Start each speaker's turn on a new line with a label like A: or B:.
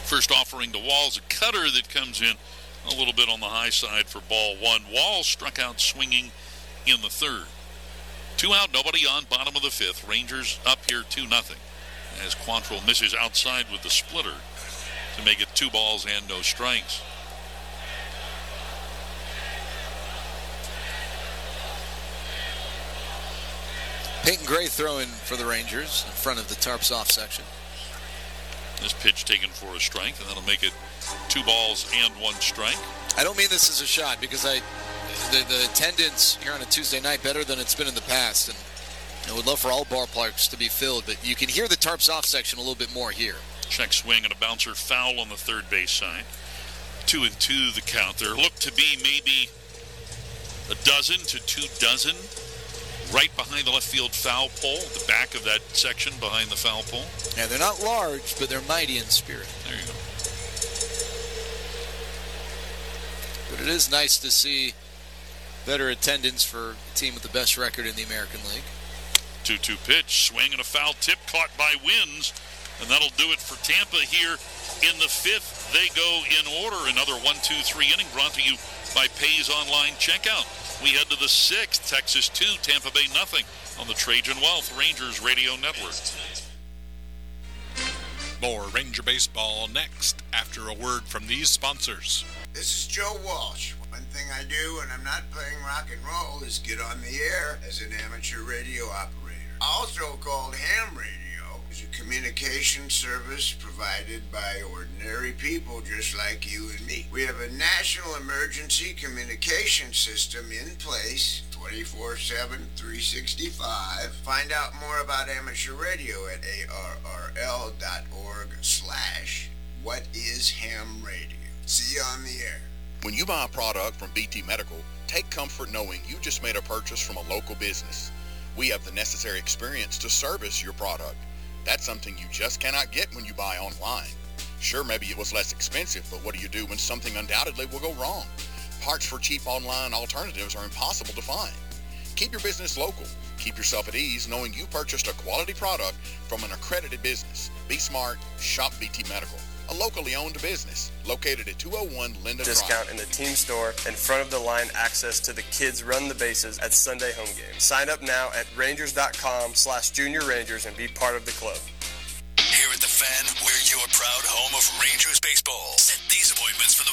A: First offering to Walls, a cutter that comes in a little bit on the high side for ball one. Walls struck out swinging in the third. 2 out, nobody on, bottom of the fifth. Rangers up here 2-0 as Quantrill misses outside with the splitter to make it 2 balls and no strikes.
B: Peyton Gray throwing for the Rangers in front of the Tarps off section.
A: This pitch taken for a strike, and that'll make it 2 balls and 1 strike.
B: I don't mean this as a shot because the attendance here on a Tuesday night better than it's been in the past, and I would love for all ballparks to be filled, but you can hear the Tarps off section a little bit more here.
A: Check swing and a bouncer foul on the third base side. 2-2 the count. There looked to be maybe a dozen to 2 dozen right behind the left field foul pole, the back of that section behind the foul pole.
B: Yeah, they're not large, but they're mighty in spirit.
A: There you go.
B: But it is nice to see better attendance for a team with the best record in the American League.
A: 2-2 pitch, swing and a foul tip caught by Wins, and that'll do it for Tampa here in the fifth. They go in order. Another 1-2-3 inning brought to you by Pays Online Checkout. We head to the sixth. Texas 2, Tampa Bay 0 on the Trajan Wealth Rangers Radio Network.
C: More Ranger Baseball next after a word from these sponsors.
D: This is Joe Walsh. One thing I do when I'm not playing rock and roll is get on the air as an amateur radio operator. Also called ham radio, is a communication service provided by ordinary people just like you and me. We have a national emergency communication system in place 24/7, 365. Find out more about amateur radio at arrl.org/whatishamradio. See you on the air.
E: When you buy a product from BT Medical, take comfort knowing you just made a purchase from a local business. We have the necessary experience to service your product. That's something you just cannot get when you buy online. Sure, maybe it was less expensive, but what do you do when something undoubtedly will go wrong? Parts for cheap online alternatives are impossible to find. Keep your business local. Keep yourself at ease knowing you purchased a quality product from an accredited business. Be smart. Shop BT Medical, a locally owned business located at 201 Linda
F: Discount
E: Drive.
F: in the team store and front of the line access to the Kids Run the Bases at Sunday home games. Sign up now at Rangers.com/Junior Rangers and be part of the club.
G: Here at The Fan, we're your proud home of Rangers baseball. Set these appointments for the